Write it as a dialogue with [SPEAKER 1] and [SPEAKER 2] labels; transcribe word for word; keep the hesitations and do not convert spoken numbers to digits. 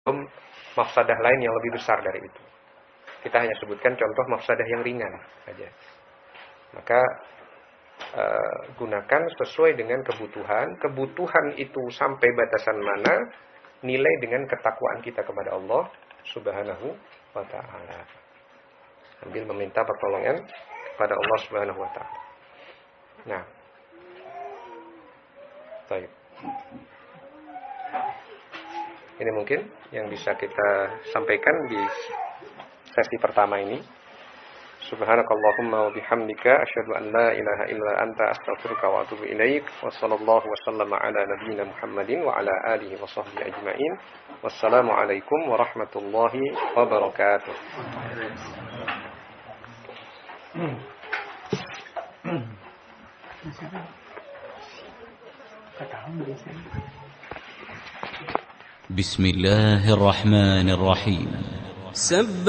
[SPEAKER 1] mafsadah lain yang lebih besar dari itu. Kita hanya sebutkan contoh mafsadah yang ringan saja. Maka uh, gunakan sesuai dengan kebutuhan. Kebutuhan itu sampai batasan mana, nilai dengan ketakwaan kita kepada Allah Subhanahu wa ta'ala. Sambil meminta pertolongan kepada Allah Subhanahu wa ta'ala. Nah, baik. Ini mungkin yang bisa kita sampaikan di sesi pertama ini. Subhanakallahumma wa bihamdika asyhadu an la ilaha illa anta astaghfiruka wa atubu ilaik. Wa sallallahu wa sallama ala nabiyyina Muhammadin wa ala alihi wa sahbihi ajma'in. Wassalamu alaikum warahmatullahi wabarakatuh.
[SPEAKER 2] بسم الله الرحمن الرحيم.